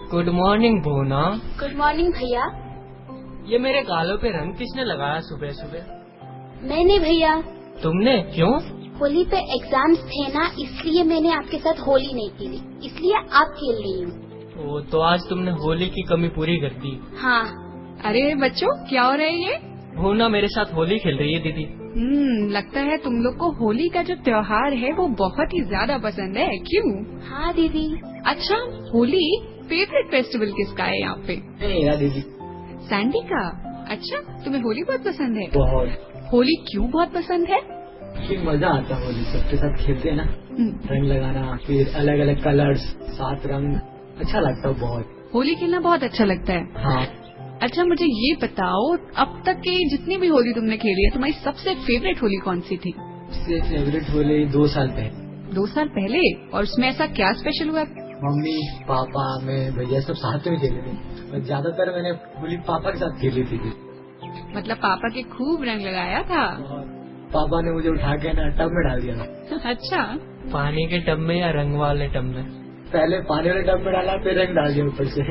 Good morning Bhuvana. Good morning भैया। ये मेरे गालों पे रंग किसने लगाया सुबह सुबह? मैंने भैया। तुमने? क्यों? होली पे एग्जाम्स थे ना, इसलिए मैंने आपके साथ होली नहीं खेली, इसलिए आप खेल रही हूँ। ओ, तो आज तुमने होली की कमी पूरी कर दी। हाँ। अरे बच्चों, क्या हो रहा है ये? भुवना मेरे साथ होली खेल रही है दीदी। लगता है तुम लोग को होली का जो त्योहार है वो बहुत ही ज्यादा पसंद है, क्यों? हाँ दीदी। अच्छा, होली फेवरेट फेस्टिवल किसका है यहाँ पे? मेरा दीदी। सैंडी का? अच्छा, तुम्हें होली बहुत पसंद है? बहुत। होली क्यों बहुत पसंद है? मजा आता है होली, सबके साथ खेलते हैं ना, रंग लगाना, फिर अलग अलग कलर्स, सात रंग, अच्छा लगता है बहुत। होली खेलना बहुत अच्छा लगता है। हाँ। अच्छा, मुझे ये बताओ, अब तक की जितनी भी होली तुमने खेली है, तुम्हारी सबसे फेवरेट होली कौन सी थी? सबसे फेवरेट होली 2 साल पहले। 2 साल पहले? और उसमें ऐसा क्या स्पेशल हुआ? मम्मी पापा मैं भैया सब साथ में खेले थे, और ज्यादातर मैंने होली पापा के साथ खेली थी। मतलब पापा के खूब रंग लगाया था? पापा ने मुझे उठा के ना टब में डाल दिया था। अच्छा, पानी के टब में या रंग वाले टब में? पहले पानी वाले टब में डाला, फिर रंग डाल दिया ऊपर से।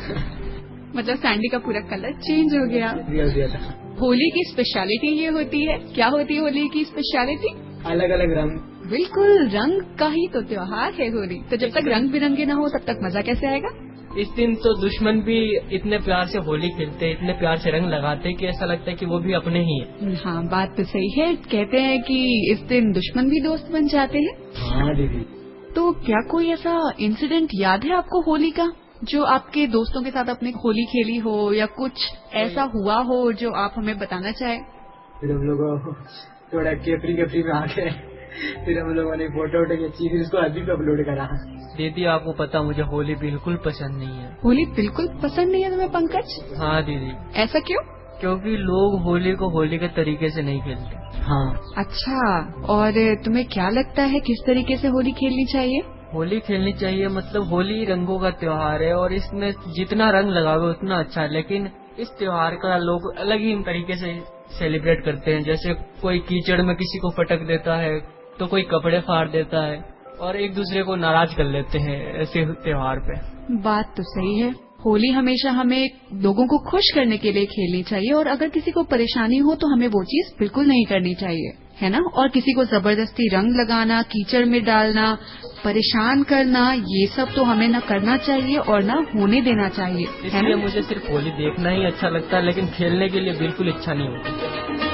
मतलब सैंडी का पूरा कलर चेंज हो गया। दिया था। होली की स्पेशलिटी ये होती है, क्या होती है होली की स्पेशलिटी? अलग अलग रंग। बिल्कुल, रंग का ही तो त्योहार है होली। तो जब तक रंग बिरंगे न हो तब तक मजा कैसे आएगा? इस दिन तो दुश्मन भी इतने प्यार से होली खेलते, इतने प्यार से रंग लगाते कि ऐसा लगता है कि वो भी अपने ही है। हाँ, बात तो सही है। कहते हैं कि इस दिन दुश्मन भी दोस्त बन जाते हैं। हाँ दीदी। तो क्या कोई ऐसा इंसिडेंट याद है आपको होली का, जो आपके दोस्तों के साथ अपने होली खेली हो, या कुछ ऐसा हुआ हो जो आप हमें बताना चाहे? फिर हम लोग थोड़ा केफरी में आके फिर हम लोगों ने फोटो खींची, फिर उसको अभी भी अपलोड करा। दीदी आपको पता, मुझे होली बिल्कुल पसंद नहीं है। होली बिल्कुल पसंद नहीं है तुम्हें पंकज? हाँ दीदी। ऐसा क्यों? क्योंकि लोग होली को होली के तरीके से नहीं खेलते। हाँ। अच्छा, और तुम्हें क्या लगता है किस तरीके से होली खेलनी चाहिए? होली खेलनी चाहिए, मतलब होली रंगों का त्योहार है और इसमें जितना रंग लगावे उतना अच्छा है, लेकिन इस त्योहार का लोग अलग ही तरीके से सेलिब्रेट करते हैं। जैसे कोई कीचड़ में किसी को पटक देता है, तो कोई कपड़े फाड़ देता है और एक दूसरे को नाराज कर लेते हैं ऐसे त्योहार पे। बात तो सही है। होली हमेशा हमें लोगों को खुश करने के लिए खेलनी चाहिए, और अगर किसी को परेशानी हो तो हमें वो चीज बिल्कुल नहीं करनी चाहिए, है ना? और किसी को जबरदस्ती रंग लगाना, कीचड़ में डालना, परेशान करना, ये सब तो हमें न करना चाहिए और न होने देना चाहिए, है इसलिए ना? मुझे सिर्फ होली देखना ही अच्छा लगता है, लेकिन खेलने के लिए बिल्कुल इच्छा नहीं होती।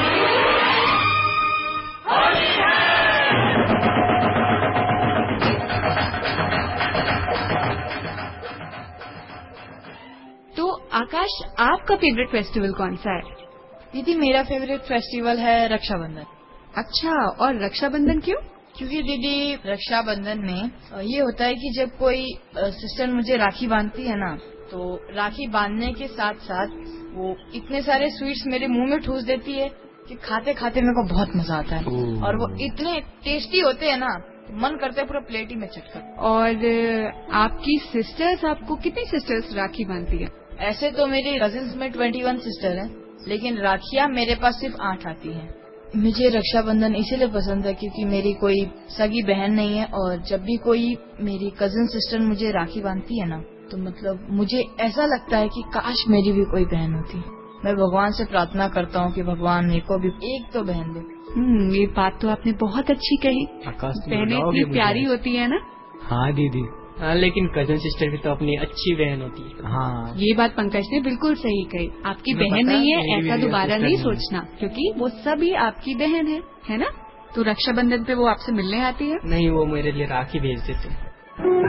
तो आकाश, आपका फेवरेट फेस्टिवल कौन सा है? दीदी मेरा फेवरेट फेस्टिवल है रक्षाबंधन। अच्छा, और रक्षाबंधन क्यों? क्योंकि दीदी रक्षाबंधन में ये होता है कि जब कोई सिस्टर मुझे राखी बांधती है ना, तो राखी बांधने के साथ साथ वो इतने सारे स्वीट्स मेरे मुंह में ठूस देती है कि खाते खाते मेरे को बहुत मजा आता है, और वो इतने टेस्टी होते हैं ना, मन करता है पूरा प्लेट ही में चटकर। और आपकी सिस्टर्स, आपको कितनी सिस्टर्स राखी बांधती है? ऐसे तो मेरी कजिन्स में 21 सिस्टर हैं, लेकिन राखियां मेरे पास सिर्फ 8 आती हैं। मुझे रक्षाबंधन इसीलिए पसंद है क्योंकि मेरी कोई सगी बहन नहीं है, और जब भी कोई मेरी कजिन सिस्टर मुझे राखी बांधती है ना, तो मतलब मुझे ऐसा लगता है कि काश मेरी भी कोई बहन होती। मैं भगवान से प्रार्थना करता हूँ कि भगवान मेरे को भी एक तो बहन दे। ये बात तो आपने बहुत अच्छी कही। बहनें इतनी प्यारी होती है ना? हाँ दीदी। हाँ, लेकिन कजन सिस्टर भी तो अपनी अच्छी बहन होती है। हाँ, ये बात पंकज ने बिल्कुल सही कही। आपकी बहन नहीं है ऐसा दोबारा नहीं सोचना, क्योंकि वो सभी आपकी बहन है ना? तो रक्षाबंधन पे वो आपसे मिलने आती है? नहीं, वो मेरे लिए राखी भेज देते हैं।